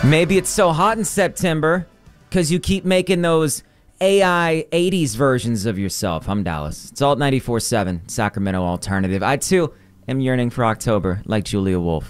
Maybe it's so hot in September because you keep making those AI 80s versions of yourself. I'm Dallas. It's Alt 94.7, Sacramento Alternative. I, too, am yearning for October like Julia Wolf.